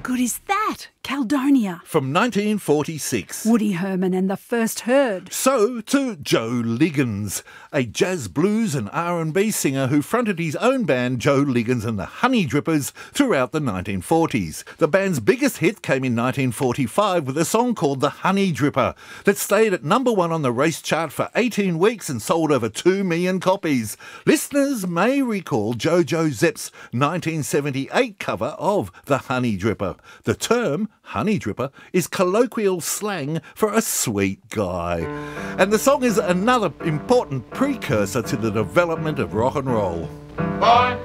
good is that? Caledonia. From 1946. Woody Herman and the First Herd. So to Joe Liggins, a jazz, blues and R&B singer who fronted his own band Joe Liggins and the Honey Drippers throughout the 1940s. The band's biggest hit came in 1945 with a song called The Honey Dripper that stayed at number 1 on the race chart for 18 weeks and sold over 2 million copies. Listeners may recall JoJo Zepp's 1978 cover of The Honey Dripper. The term Honey Dripper is colloquial slang for a sweet guy. And the song is another important precursor to the development of rock and roll. Boy,